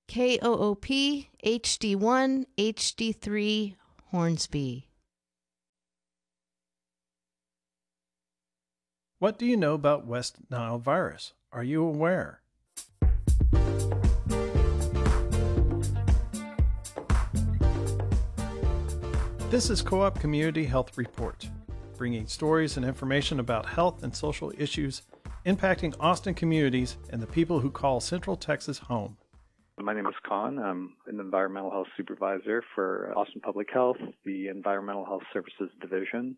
KOOP HD1 HD3 Hornsby. What do you know about West Nile virus? Are you aware? This is Co-op Community Health Report, bringing stories and information about health and social issues impacting Austin communities and the people who call Central Texas home. My name is Khan. I'm an environmental health supervisor for Austin Public Health, the Environmental Health Services Division.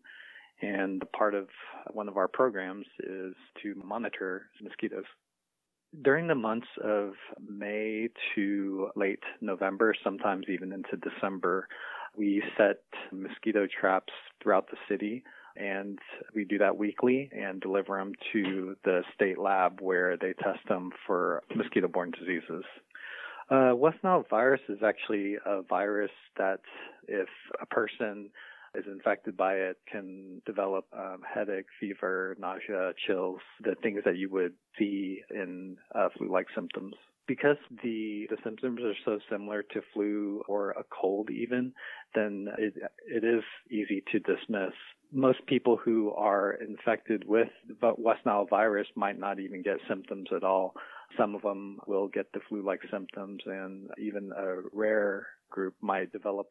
And part of one of our programs is to monitor mosquitoes. During the months of May to late November, sometimes even into December, we set mosquito traps throughout the city, and we do that weekly and deliver them to the state lab where they test them for mosquito-borne diseases. West Nile virus is actually a virus that if a person is infected by it can develop headache, fever, nausea, chills, the things that you would see in flu-like symptoms. Because the symptoms are so similar to flu or a cold even, then it is easy to dismiss. Most people who are infected with West Nile virus might not even get symptoms at all. Some of them will get the flu-like symptoms, and even a rare group might develop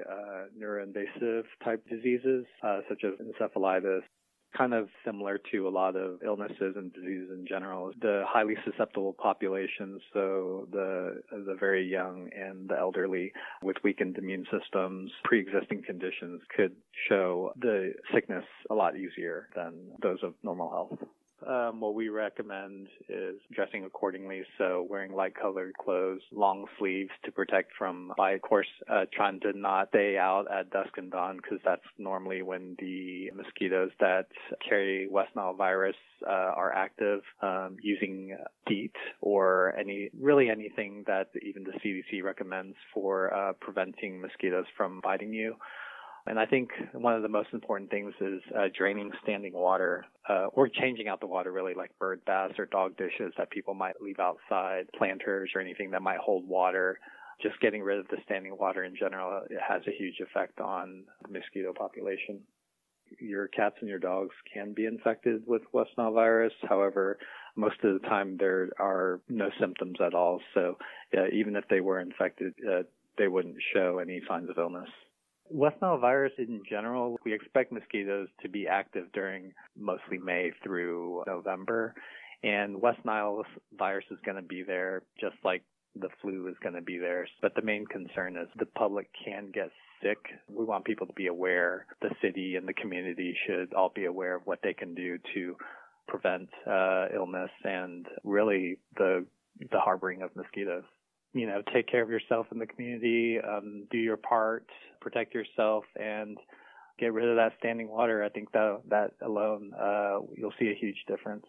a neuroinvasive type diseases, such as encephalitis. Kind of similar to a lot of illnesses and diseases in general. The highly susceptible populations, so the very young and the elderly with weakened immune systems, pre-existing conditions could show the sickness a lot easier than those of normal health. What we recommend is dressing accordingly, so wearing light-colored clothes, long sleeves to protect from, by of course, trying to not stay out at dusk and dawn, because that's normally when the mosquitoes that carry West Nile virus are active, using DEET or anything that even the CDC recommends for preventing mosquitoes from biting you. And I think one of the most important things is draining standing water, or changing out the water really, like bird baths or dog dishes that people might leave outside, planters or anything that might hold water. Just getting rid of the standing water in general, it has a huge effect on the mosquito population. Your cats and your dogs can be infected with West Nile virus. However, most of the time there are no symptoms at all. So even if they were infected, they wouldn't show any signs of illness. West Nile virus in general, we expect mosquitoes to be active during mostly May through November. And West Nile virus is going to be there just like the flu is going to be there. But the main concern is the public can get sick. We want people to be aware. The city and the community should all be aware of what they can do to prevent illness and really the harboring of mosquitoes. Take care of yourself in the community, do your part, protect yourself, and get rid of that standing water. I think that alone, you'll see a huge difference.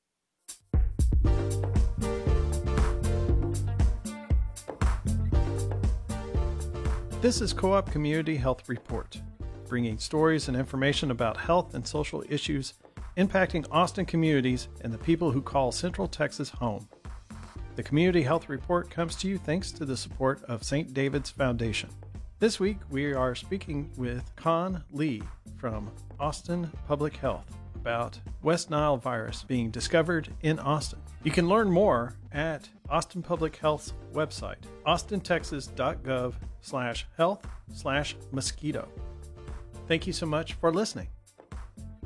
This is Co-op Community Health Report, bringing stories and information about health and social issues impacting Austin communities and the people who call Central Texas home. The Community Health Report comes to you thanks to the support of St. David's Foundation. This week, we are speaking with Con Lee from Austin Public Health about West Nile virus being discovered in Austin. You can learn more at Austin Public Health's website, austintexas.gov/health/mosquito. Thank you so much for listening.